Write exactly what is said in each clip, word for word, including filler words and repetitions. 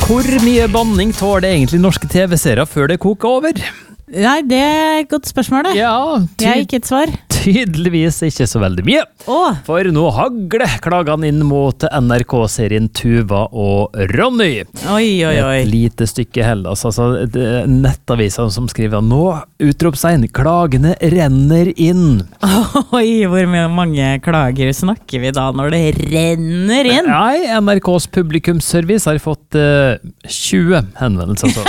Hvor mye banning tåler egentlig norske tv-serier før det koker over? Nei, det er et godt spørsmål det. Ja, ty- Jeg har ikke et svar. tydeligvis ikke så veldig mye. Åh, For nå hagler klagene inn mot N R K-serien Tuva og Ronny. oi, oi, oi. Et lite stykke Hellas, altså det- nettavisene som skriver nå, utropstegn, klagene renner inn. Oi, hvor mye- mange klager snakker vi da når det renner inn? Nei, N R K's publikumsservice har fått eh, tjue henvendelser. Så.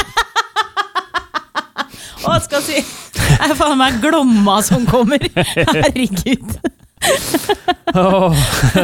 Å, skal jeg si, jeg er faen meg glomma som kommer. Herregud. Åh.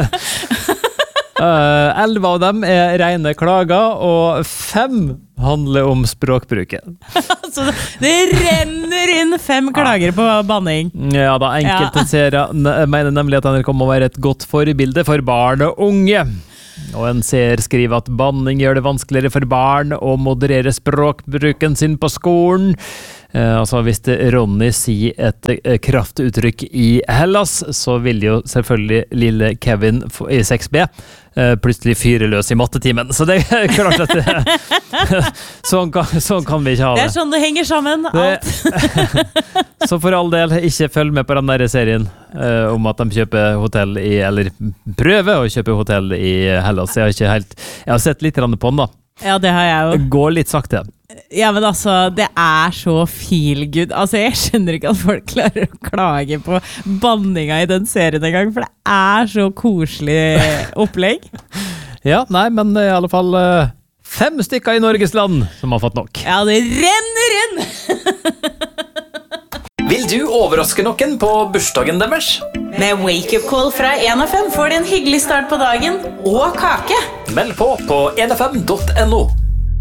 Eh, Elleve av dem er rene klager, og fem handler om språkbruken. Altså, det renner inn fem klager på banning. Ja da, enkelte Ja. seere ne- mener nemlig at N R K må være et godt forbilde for barn og unge. Og en seer skriver at banning gjør det vanskeligere for barn å moderere språkbruken sin på skolen. Eh, altså hvis det Ronny sier et eh, kraftuttrykk i Hellas, så vil jo selvfølgelig lille Kevin få- i seks B eh, plutselig fyre løs i mattetimen. Så det er klart at det, sånn, kan, sånn kan vi ikke ha Det det. er sånn det henger sammen. Det- Alt. Så for all del, ikke følg med på den der serien eh, om at de kjøper hotell i, eller prøver å kjøpe hotell i Hellas. Jeg har ikke helt, jeg har sett litt grann på den da. Ja, det har jeg jo. Det går litt sakte. Ja, men altså, det er så feel good. Altså, jeg skjønner ikke at folk klarer å klage på banninga i den serien en gang, for det er så koselig opplegg. Ja, nei, men i alle fall eh, fem stykker i Norges land som har fått nok. Ja, det renner inn! Vil du overraske noen på bursdagen deres? Med wake-up call fra en av fem får du en hyggelig start på dagen og kake. Meld på på en f m punktum no.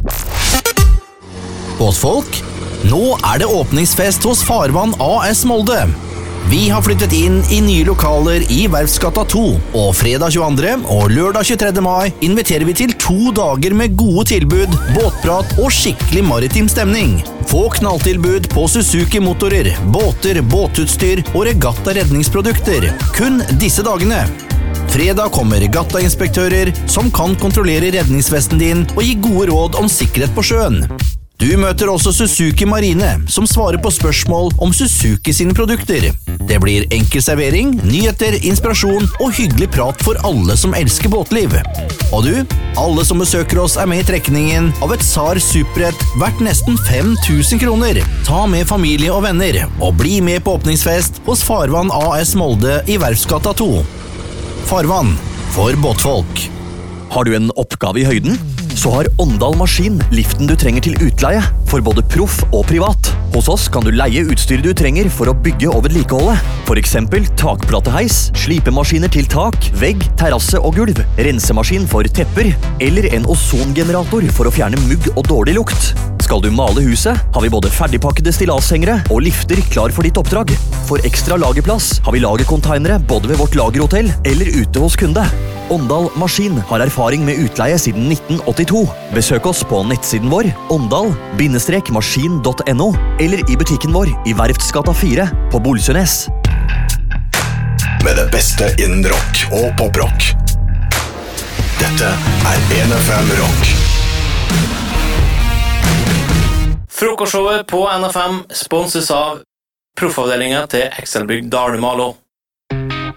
Båtfolk, nå er det åpningsfest hos Farvann A S Molde. Vi har flyttet inn i nye lokaler i Verftsgata to, og fredag tjueandre og lørdag tjuetredje mai inviterer vi til to dager med gode tilbud, båtprat og skikkelig maritim stemning. Få knalltilbud på Suzuki-motorer, båter, båtutstyr og regatta redningsprodukter. Kun disse dagene. Fredag kommer regattainspektører som kan kontrollere redningsvesten din og gi gode råd om sikkerhet på sjøen. Du møter også Suzuki Marine, som svarer på spørsmål om Suzuki sine produkter. Det blir enkel servering, nyheter, inspirasjon og hyggelig prat for alle som elsker båtliv. Og du, alle som besøker oss er med i trekningen av et S A R Superrett verdt nesten fem tusen kroner. Ta med familie og venner, og bli med på åpningsfest hos Farvann A S Molde i Verftsgata to. Farvann for båtfolk. Har du en oppgave i høyden? Så har Åndal Maskin liften du trenger til utleie, for både proff og privat. Hos oss kan du leie utstyr du trenger for å bygge og vedlikeholde. For eksempel takplateheis, slipemaskiner til tak, vegg, terrasse og gulv, rensemaskin for tepper, eller en ozongenerator for å fjerne mugg og dårlig lukt. Skal du male huset, har vi både ferdigpakkede stillashengere og lifter klar for ditt oppdrag. For ekstra lagerplass har vi lagercontainere både ved vårt lagerhotell eller ute hos kunde. Åndal Maskin har erfaring med utleie siden nitten åttito. Besøk oss på nettsiden vår åndal maskin punktum no eller i butikken vår i Verftsgata fire på Bolsønes. Med det beste innen rock og poprock. Dette er en F M Rock. Frokostshowet på N F M sponses av proffavdelingen til Excelbygg Dale Malo.